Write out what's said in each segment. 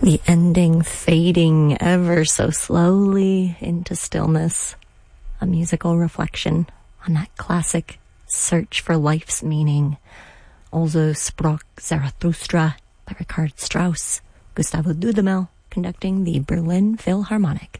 The ending fading ever so slowly into stillness, a musical reflection on that classic search for life's meaning. Also sprach Zarathustra by Richard Strauss, Gustavo Dudamel conducting the Berlin Philharmonic.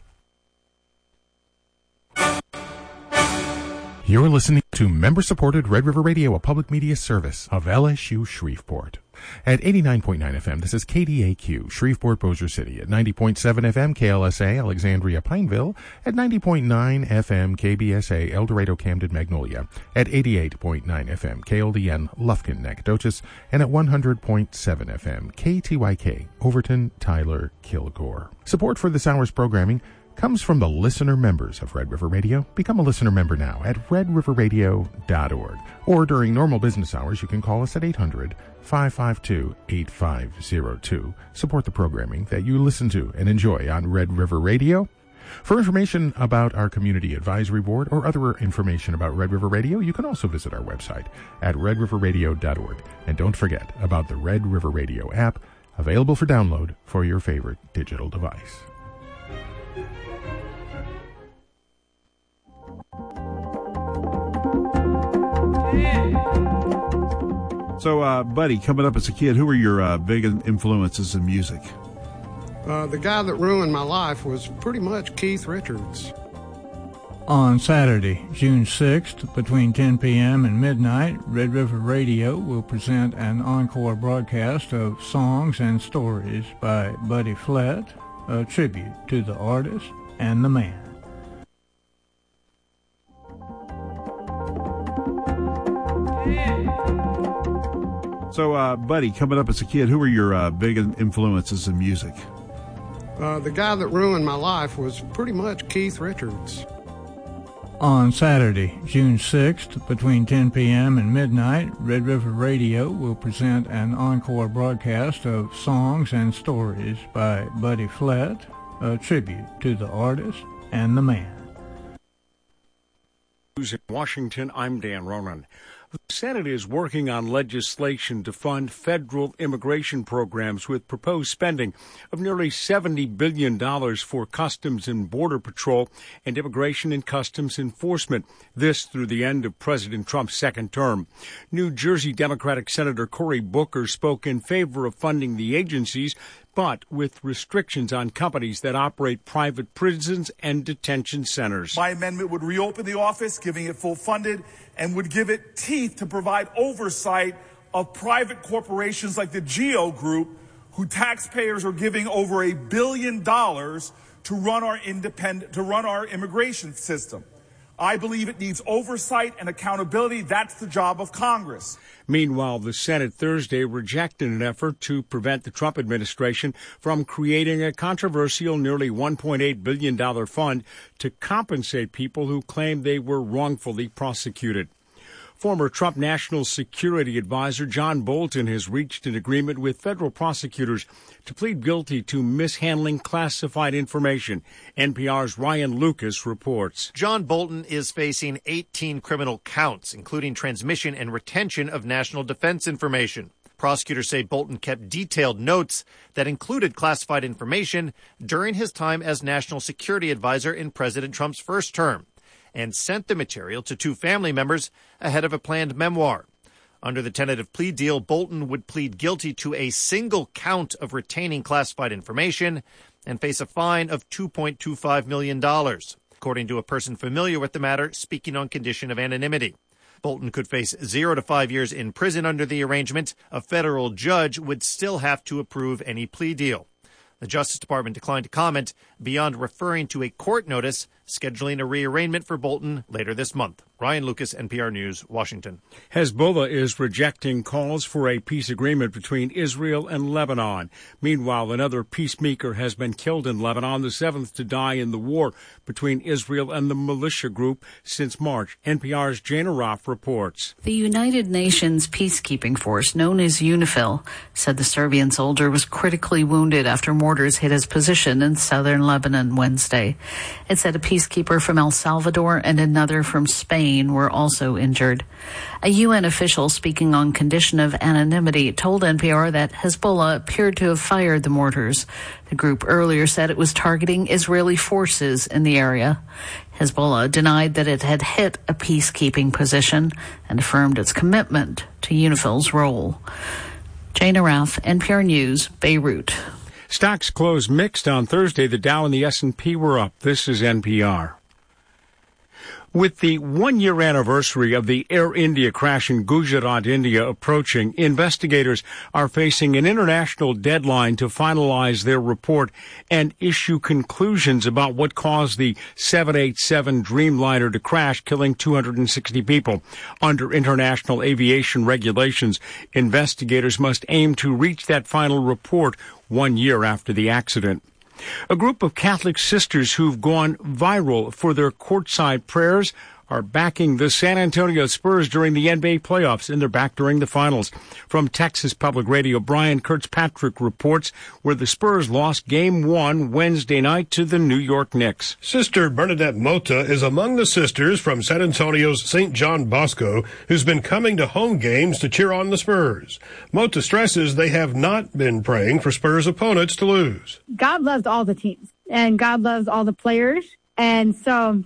You're listening to member-supported Red River Radio, a public media service of LSU Shreveport. At 89.9 FM, this is KDAQ, Shreveport, Bossier City. At 90.7 FM, KLSA, Alexandria, Pineville. At 90.9 FM, KBSA, El Dorado, Camden, Magnolia. At 88.9 FM, KLDN, Lufkin, Nacogdoches. And at 100.7 FM, KTYK, Overton, Tyler, Kilgore. Support for this hour's programming comes from the listener members of Red River Radio. Become a listener member now at redriverradio.org. Or during normal business hours, you can call us at 800-552-8502. Support the programming that you listen to and enjoy on Red River Radio. For information about our Community Advisory Board or other information about Red River Radio, you can also visit our website at redriverradio.org. And don't forget about the Red River Radio app, available for download for your favorite digital device. So, Buddy, coming up as a kid, who were your big influences in music? The guy that ruined my life was pretty much Keith Richards. On Saturday, June 6th, between 10 p.m. and midnight, Red River Radio will present an encore broadcast of Songs and Stories by Buddy Flett, a tribute to the artist and the man. So, Buddy, coming up as a kid, who were your big influences in music? The guy that ruined my life was pretty much Keith Richards. On Saturday, June 6th, between 10 p.m. and midnight, Red River Radio will present an encore broadcast of Songs and Stories by Buddy Flett, a tribute to the artist and the man. News in Washington, I'm Dan Ronan. The Senate is working on legislation to fund federal immigration programs with proposed spending of nearly $70 billion for Customs and Border Patrol and Immigration and Customs Enforcement, this through the end of President Trump's second term. New Jersey Democratic Senator Cory Booker spoke in favor of funding the agencies, but with restrictions on companies that operate private prisons and detention centers. My amendment would reopen the office, giving it full funded, and would give it teeth to provide oversight of private corporations like the GEO Group, who taxpayers are giving over $1 billion to run our immigration system. I believe it needs oversight and accountability. That's the job of Congress. Meanwhile, the Senate Thursday rejected an effort to prevent the Trump administration from creating a controversial nearly $1.8 billion fund to compensate people who claim they were wrongfully prosecuted. Former Trump National Security Advisor John Bolton has reached an agreement with federal prosecutors to plead guilty to mishandling classified information. NPR's Ryan Lucas reports. John Bolton is facing 18 criminal counts, including transmission and retention of national defense information. Prosecutors say Bolton kept detailed notes that included classified information during his time as National Security Advisor in President Trump's first term, and sent the material to two family members ahead of a planned memoir. Under the tentative plea deal, Bolton would plead guilty to a single count of retaining classified information and face a fine of $2.25 million, according to a person familiar with the matter speaking on condition of anonymity. Bolton could face 0 to 5 years in prison under the arrangement. A federal judge would still have to approve any plea deal. The Justice Department declined to comment beyond referring to a court notice scheduling a rearrangement for Bolton later this month. Ryan Lucas, NPR News, Washington. Hezbollah is rejecting calls for a peace agreement between Israel and Lebanon. Meanwhile, another peacemaker has been killed in Lebanon, the seventh to die in the war between Israel and the militia group since March. NPR's Jana Roff reports. The United Nations peacekeeping force, known as UNIFIL, said the Serbian soldier was critically wounded after mortars hit his position in southern Lebanon Wednesday. It said a peacekeeper from El Salvador and another from Spain were also injured. A UN official speaking on condition of anonymity told NPR that Hezbollah appeared to have fired the mortars. The group earlier said it was targeting Israeli forces in the area. Hezbollah denied that it had hit a peacekeeping position and affirmed its commitment to UNIFIL's role. Jane Arath, NPR News, Beirut. Stocks closed mixed on Thursday. The Dow and the S&P were up. This is NPR. With the one-year anniversary of the Air India crash in Gujarat, India approaching, investigators are facing an international deadline to finalize their report and issue conclusions about what caused the 787 Dreamliner to crash, killing 260 people. Under international aviation regulations, investigators must aim to reach that final report 1 year after the accident. A group of Catholic sisters who've gone viral for their courtside prayers are backing the San Antonio Spurs during the NBA playoffs, and they're back during the finals. From Texas Public Radio, Brian Kirkpatrick reports where the Spurs lost Game 1 Wednesday night to the New York Knicks. Sister Bernadette Mota is among the sisters from San Antonio's St. John Bosco who's been coming to home games to cheer on the Spurs. Mota stresses they have not been praying for Spurs opponents to lose. God loves all the teams, and God loves all the players, and so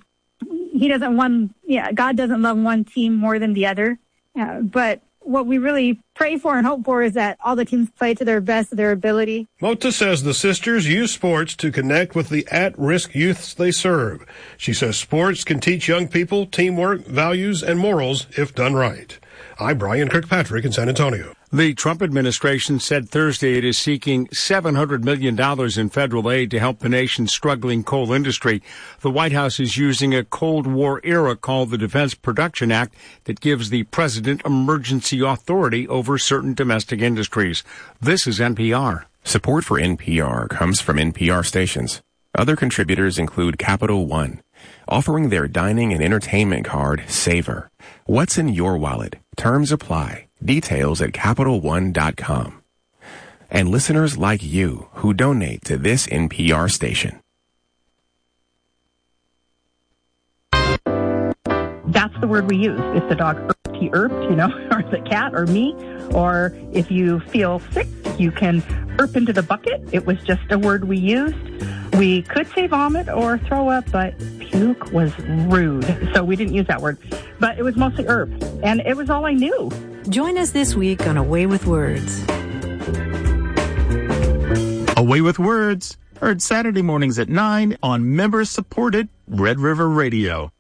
God doesn't love one team more than the other. But what we really pray for and hope for is that all the teams play to their best of their ability. Mota says the sisters use sports to connect with the at-risk youths they serve. She says sports can teach young people teamwork, values, and morals if done right. I'm Brian Kirkpatrick in San Antonio. The Trump administration said Thursday it is seeking $700 million in federal aid to help the nation's struggling coal industry. The White House is using a Cold War era called the Defense Production Act that gives the president emergency authority over certain domestic industries. This is NPR. Support for NPR comes from NPR stations. Other contributors include Capital One, offering their dining and entertainment card, Savor. What's in your wallet? Terms apply. Details at CapitalOne.com. And listeners like you who donate to this NPR station. That's the word we use. If the dog irped, he irped, or the cat or me. Or if you feel sick, you can irp into the bucket. It was just a word we used. We could say vomit or throw up, but puke was rude. So we didn't use that word. But it was mostly irp. And it was all I knew. Join us this week on Away with Words. Away with Words, heard Saturday mornings at 9 on member-supported Red River Radio.